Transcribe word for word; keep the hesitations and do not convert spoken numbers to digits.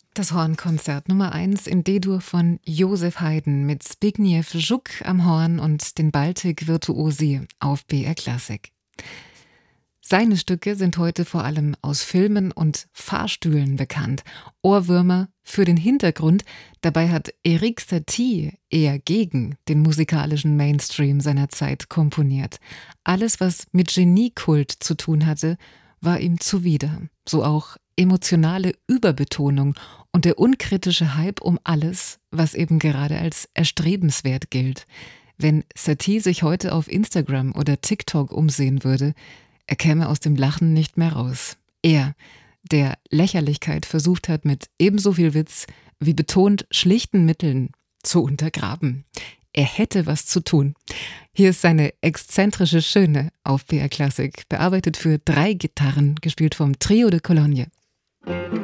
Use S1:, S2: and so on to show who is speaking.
S1: Das Hornkonzert Nummer eins in D-Dur von Josef Haydn mit Zbigniew Żuk am Horn und den Baltic Virtuosi auf B R Klassik. Seine Stücke sind heute vor allem aus Filmen und Fahrstühlen bekannt. Ohrwürmer für den Hintergrund. Dabei hat Erik Satie eher gegen den musikalischen Mainstream seiner Zeit komponiert. Alles, was mit Geniekult zu tun hatte, war ihm zuwider. So auch emotionale Überbetonung und der unkritische Hype um alles, was eben gerade als erstrebenswert gilt. Wenn Satie sich heute auf Instagram oder TikTok umsehen würde, er käme aus dem Lachen nicht mehr raus. Er, der Lächerlichkeit versucht hat, mit ebenso viel Witz wie betont schlichten Mitteln zu untergraben. Er hätte was zu tun. Hier ist seine exzentrische Schöne auf B R Klassik, bearbeitet für drei Gitarren, gespielt vom Trio de Cologne.